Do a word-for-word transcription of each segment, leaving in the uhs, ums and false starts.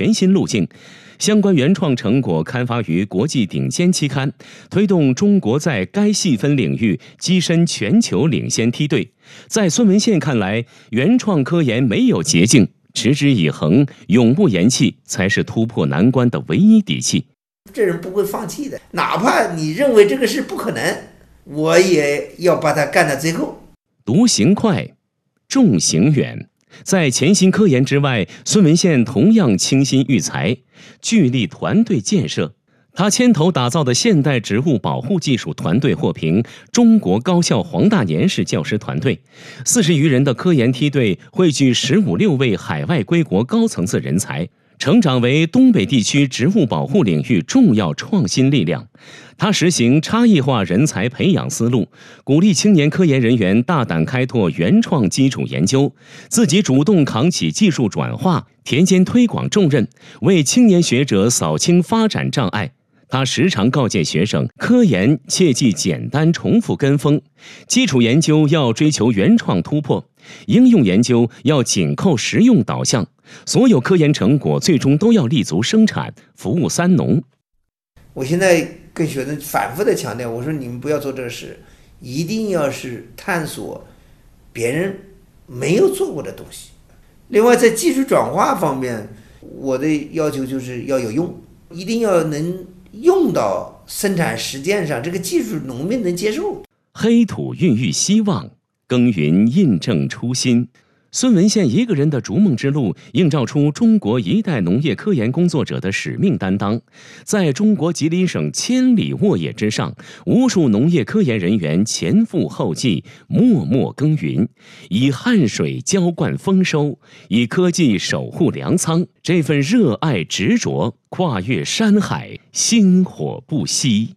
全新路径。相关原创成果刊发于国际顶尖期刊，推动中国在该细分领域跻身全球领先梯队。在孙文宪看来，原创科研没有捷径，持之以恒，永不言弃，才是突破难关的唯一底气。 这人不会放弃的，哪怕你认为这个事不可能，我也要把它干到最后。 独行快，众行远。在潜心科研之外，孙文宪同样倾心育才，聚力团队建设。他牵头打造的现代植物保护技术团队获评中国高校黄大年式教师团队，四十余人的科研梯队汇聚十五六位海外归国高层次人才，成长为东北地区植物保护领域重要创新力量。他实行差异化人才培养思路，鼓励青年科研人员大胆开拓原创基础研究，自己主动扛起技术转化、田间推广重任，为青年学者扫清发展障碍。他时常告诫学生，科研切忌简单重复跟风，基础研究要追求原创突破，应用研究要紧扣实用导向，所有科研成果最终都要立足生产，服务三农。 我现在跟学生反复的强调，我说你们不要做这个事，一定要是探索别人没有做过的东西。另外在技术转化方面，我的要求就是要有用，一定要能用到生产实践上，这个技术农民能接受。 黑土孕育希望，耕耘印证初心。孙文宪一个人的逐梦之路，映照出中国一代农业科研工作者的使命担当。在中国吉林省千里沃野之上，无数农业科研人员前赴后继，默默耕耘，以汗水浇灌丰收，以科技守护粮仓。这份热爱执着，跨越山海，星火不息。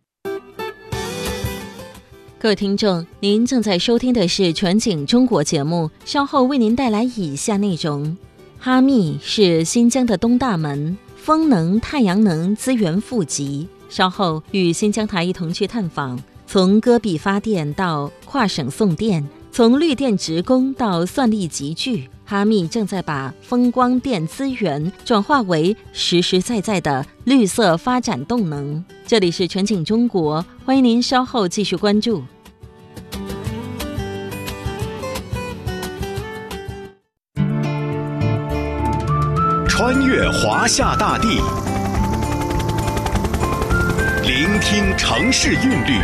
各位听众，您正在收听的是全景中国节目，稍后为您带来以下内容。哈密是新疆的东大门，风能、太阳能资源富集。稍后与新疆台一同去探访，从戈壁发电到跨省送电，从绿电直供到算力集聚，哈密正在把风光电资源转化为实实在在的绿色发展动能。这里是全景中国，欢迎您稍后继续关注。 穿越华夏大地，聆听城市韵律，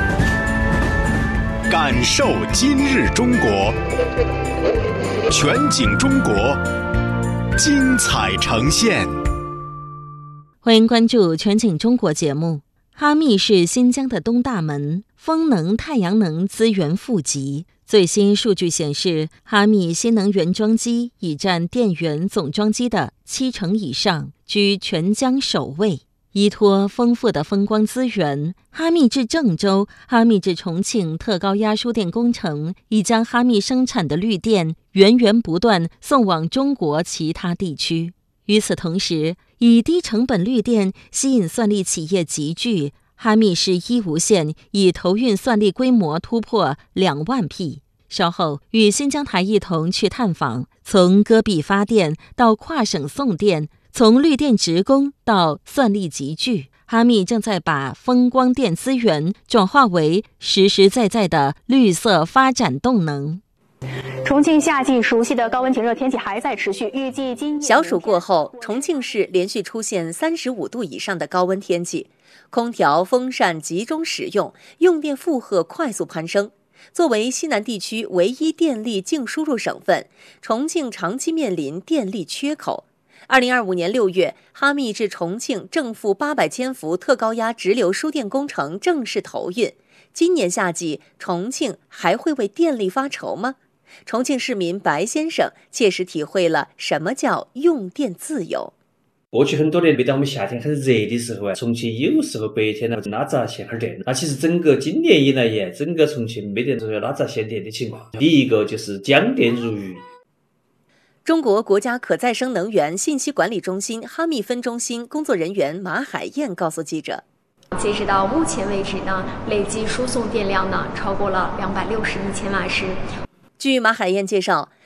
感受今日中国。全景中国，精彩呈现。 欢迎关注全景中国节目。哈密是新疆的东大门，风能、太阳能资源富集。最新数据显示，哈密新能源装机已占电源总装机的七成以上，居全疆首位。依托丰富的风光资源，哈密至郑州、哈密至重庆特高压输电工程已将哈密生产的绿电源源不断送往中国其他地区。与此同时，以低成本绿电吸引算力企业集聚，哈密市一无县已投运算力规模突破两万匹。稍后与新疆台一同去探访，从戈壁发电到跨省送电，从绿电直供到算力集聚，哈密正在把风光电资源转化为实实在在的绿色发展动能。 重庆夏季熟悉的高温晴热天气还在持续，预计今小暑过后，重庆市连续出现三十五度以上的高温天气，空调、风扇集中使用，用电负荷快速攀升。作为西南地区唯一电力净输入省份，重庆长期面临电力缺口。二零二五年六月，哈密至重庆正负八百千伏特高压直流输电工程正式投运。今年夏季，重庆还会为电力发愁吗？重庆市民白先生切实体会了什么叫用电自由。 过去很多年，每当我们夏天很热的时候啊，重庆有时候白天呢拉闸限哈电。那其实整个今年以来呀，整个重庆每天都有拉闸限电的情况。第一个就是江电如鱼。 中国国家可再生能源信息管理中心哈密分中心工作人员马海燕告诉记者， 截止到目前为止呢，累计输送电量呢超过了两百六十亿千瓦时。 据马海燕介绍，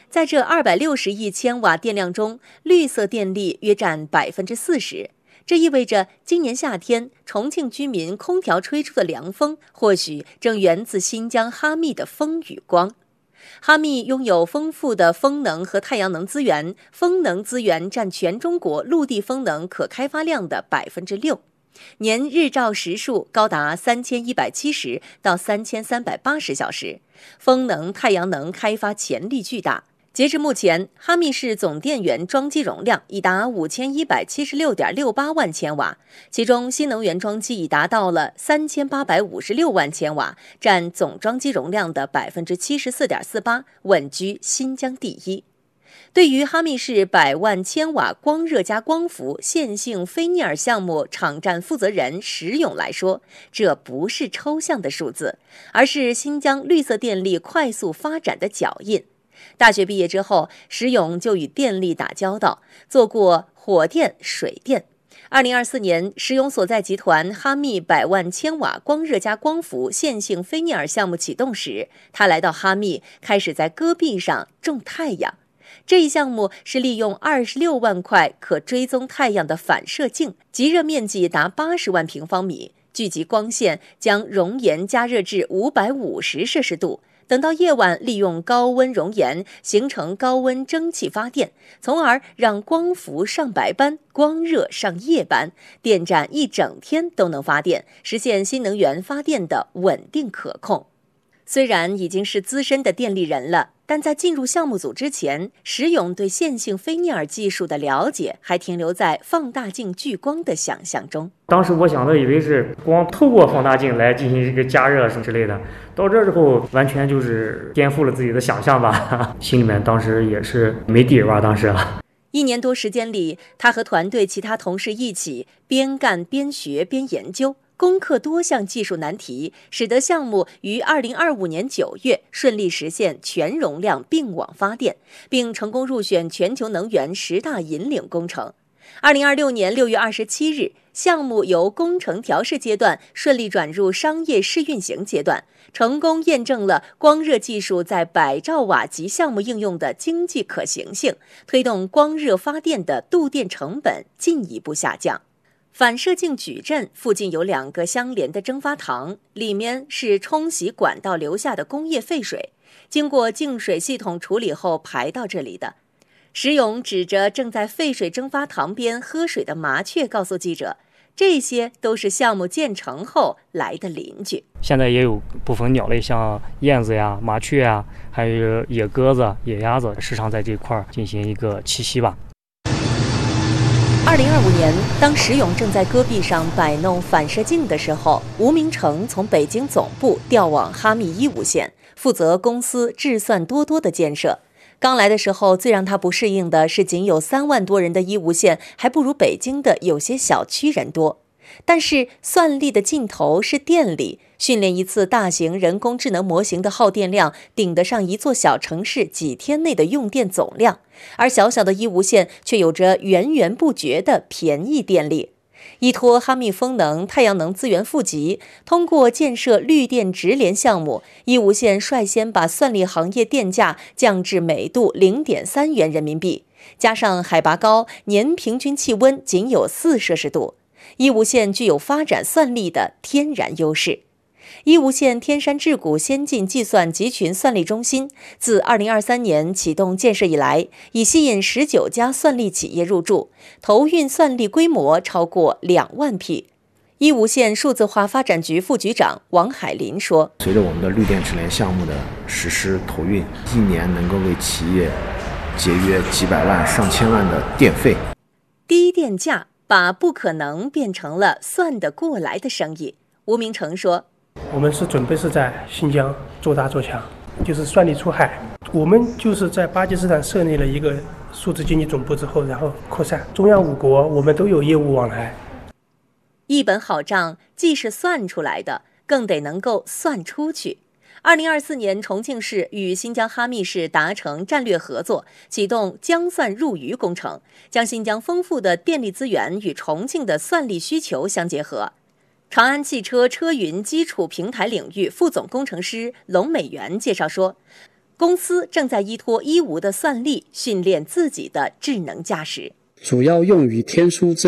在这二百六十亿千瓦电量中，绿色电力约占百分之四十。这意味着今年夏天，重庆居民空调吹出的凉风，或许正源自新疆哈密的风与光。哈密拥有丰富的风能和太阳能资源，风能资源占全中国陆地风能可开发量的百分之六，年日照时数高达三千一百七十到三千三百八十小时，风能、太阳能开发潜力巨大。截至目前，哈密市总电源装机容量已达五千一百七十六点六八万千瓦，其中新能源装机已达到了三千八百五十六万千瓦，占总装机容量的百分之七十四点四八，稳居新疆第一。对于哈密市百万千瓦光热加光伏线性菲涅尔项目场站负责人石勇来说，这不是抽象的数字，而是新疆绿色电力快速发展的脚印。大学毕业之后，石勇就与电力打交道，做过火电、水电。二零二四年，石勇所在集团哈密百万千瓦光热加光伏线性菲涅尔项目启动时，他来到哈密，开始在戈壁上种太阳。这一项目是利用二十六万块可追踪太阳的反射镜，极热面积达八十万平方米，聚集光线，将熔岩加热至五百五十摄氏度。等到夜晚，利用高温熔岩形成高温蒸汽发电，从而让光伏上白班，光热上夜班，电站一整天都能发电，实现新能源发电的稳定可控。虽然已经是资深的电力人了，但在进入项目组之前，石勇对线性菲涅尔技术的了解还停留在放大镜聚光的想象中。 当时我想的以为是光透过放大镜来进行一个加热什么之类的，到这之后完全就是颠覆了自己的想象吧，心里面当时也是没底儿吧，当时。 一年多时间里，他和团队其他同事一起边干边学边研究，攻克多项技术难题，使得项目于二零二五年九月顺利实现全容量并网发电，并成功入选全球能源十大引领工程。二零二六年六月二十七日，项目由工程调试阶段顺利转入商业试运行阶段，成功验证了光热技术在百兆瓦级项目应用的经济可行性，推动光热发电的度电成本进一步下降。反射镜矩阵附近有两个相连的蒸发塘，里面是冲洗管道留下的工业废水，经过净水系统处理后排到这里的。石勇指着正在废水蒸发塘边喝水的麻雀告诉记者，这些都是项目建成后来的邻居。 现在也有部分鸟类，像燕子呀、麻雀呀，还有野鸽子、野鸭子，时常在这块进行一个栖息吧。 二零二五年，当石勇正在戈壁上摆弄反射镜的时候，吴明成从北京总部调往哈密伊吾县，负责公司智算多多的建设。刚来的时候，最让他不适应的是，仅有三万多人的伊吾县，还不如北京的有些小区人多。但是算力的尽头是电力，训练一次大型人工智能模型的耗电量顶得上一座小城市几天内的用电总量，而小小的伊吾县却有着源源不绝的便宜电力。依托哈密风能、太阳能资源富集，通过建设绿电直连项目，伊吾县率先把算力行业电价降至每度 零点三元人民币，加上海拔高，年平均气温仅有四摄氏度。伊吾县具有发展算力的天然优势。伊吾县天山智谷先进计算集群算力中心自二零二三年启动建设以来，已吸引十九家算力企业入驻，投运算力规模超过两万匹。伊吾县数字化发展局副局长王海林说：“ 随着我们的绿电直连项目的实施投运，一年能够为企业节约几百万、上千万的电费。 低电价把不可能变成了算得过来的生意。”吴明成说：“ 我们是准备是在新疆做大做强，就是算力出海。我们就是在巴基斯坦设立了一个数字经济总部之后，然后扩散中亚五国，我们都有业务往来。 一本好账既是算出来的，更得能够算出去。二零二四年，重庆市与新疆哈密市达成战略合作，启动疆算入渝工程，将新疆丰富的电力资源与重庆的算力需求相结合。长安汽车车云基础平台领域副总工程师龙美元介绍说， 公司正在依托一无的算力训练自己的智能驾驶。 主要用于天枢之